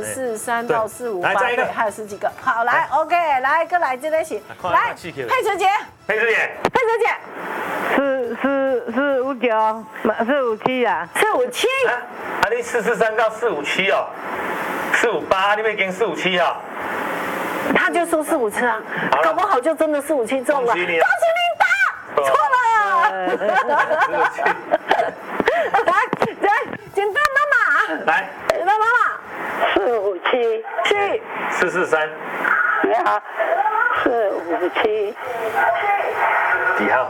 443到458， 来再一个， 还有10几个。好，来 OK， 来个来这边写，来佩慈姐 459，457啊 ，457。 啊，你443到457哦，458，你没跟457哦。 他就说457啊，搞不好就真的457中了，恭喜你答错了。来，简单妈妈， 来， 简单妈妈 ，457， 是 443， 你好，457， 几号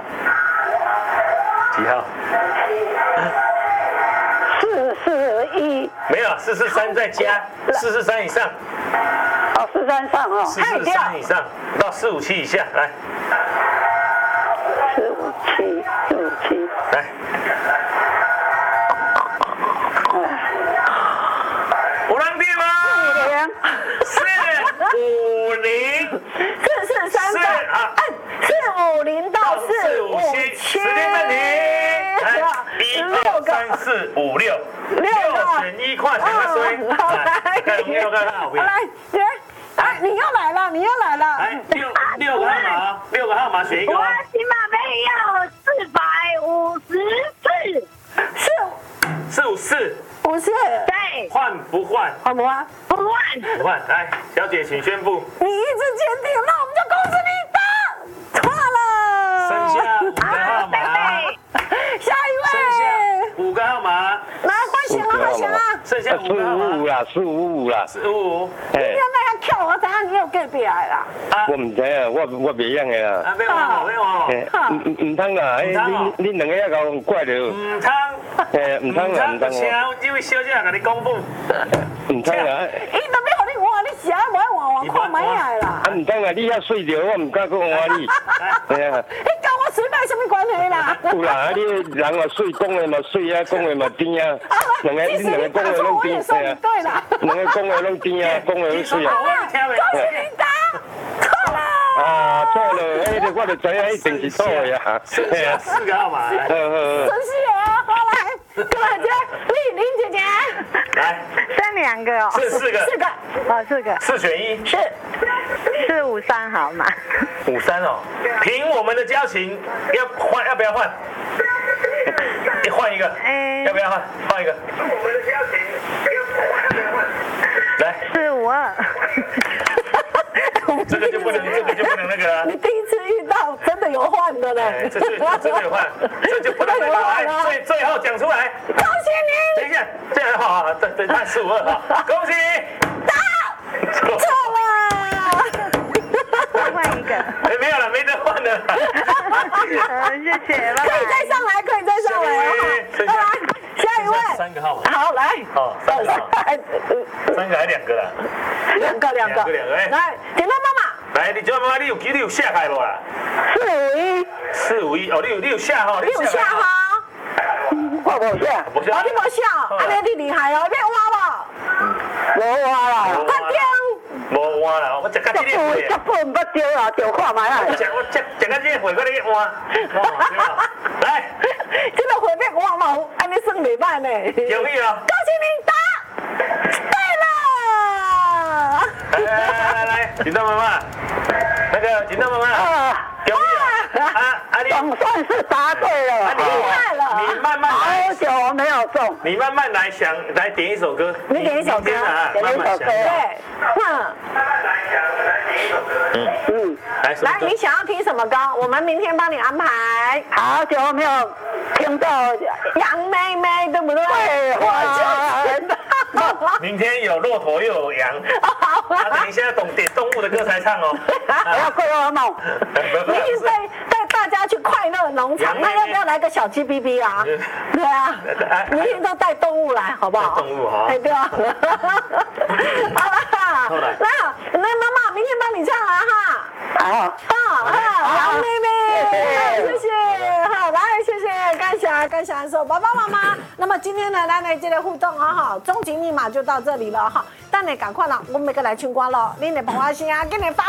441， 没有443再加443以上。 哦，443上哦 ，443以上到457以下，来 ，457， 来，有人对吗 ？450到457， 时间暂停，来，1、2、3、4、5、6，6选1，看谁会衰。 来，你又来了。 来，6个号码，6个号码选一个。 我起码没有454， 454， 对， 换不换？ 换不换？ 不换， 不换。来，小姐请宣布。 你一直坚定，那我们就恭喜你答错了。 剩下5个号码。 下一位。 剩下5个号码。 来，换选了。 剩下5个号码。 455啦。 455。 你要那样跳，我等下你又隔壁来啦。 我唔知啊，我袂样的啦。 啊，没有好。 唔通啦，你两个也搞怪了。 唔通。 唔通啦，唔通请这位小姐甲你公布。 唔通啦。 伊都要互你换，你写无爱换，看买来啦。 啊，唔通啦，你遐水着，我唔敢讲换你。系啊。 你跟我水摆什么关系啦？ 有啦，你人话水，讲的嘛水啊，讲的嘛甜啊。你两个讲的拢甜， 对啦。 两个讲的拢甜啊，讲的拢水啊。 恭喜你答错了。 啊，错了，我就知影一定是错的呀。 剩下4个号码。 真是哦，好来，各位姐，林姐姐， 来， 剩2个哦， 是4个。 哦，4个 ，4选1。 是 453好吗 ？53哦，凭我们的交情，要不要换？换一个，要不要换？换一个。来 ，452。 这个就不能那个了。 你第一次遇到真的有换的嘞， 这真的有换，这就不能那个。来，最后讲出来， 恭喜你！ 等一下，这样好，对，那452哈，恭喜答错了。 再换一个。 没有了，没得换了。 谢谢，拜拜。 可以再上来。来，下一位。 3个号码。 好，来。 哦，3个号码。3个还2个啦？2个。来，简单妈妈。来，你叫妈妈，你有下海无啦？451。哦，你有下哈？ 你有下哈？ 我无下。 哦，你无下，安尼你厉害哦，你换无换啦。 快点。 无换啦，我食到这个会。 这本不丢啦，丢看买啊。 我食到这个会，我你换。来， 这个会变换嘛，安尼算袂歹呢。 有意哦。 恭喜你答对了。 来，紧张妈妈，那个紧张妈妈，有意啊。 总算是答对了。 厉害了。 你慢慢来。 好久没有中。 你慢慢来想，来点一首歌。 你点一首歌。 点一首歌。对。 来，你想要听什么歌？我们明天帮你安排。 好久没有听到杨妹妹，对不对？ 对， 我就知道。 明天有骆驼又有羊，等一下懂点动物的歌才唱哦。 我要快乐梦。 明天带大家去快乐农场，那要不要来个小鸡哔哔啊？对啊，明天都带动物来，好不好？ 动物好。 对啊。好了，那妈妈明天帮你唱啊哈。好，杨妹妹，谢谢，好，来，谢谢，感谢说爸爸妈妈。那么今天呢，咱的这个互动哈，终极密码就到这里了哈。但你赶快了，我们每个来唱歌了，你来帮我先啊，给你发。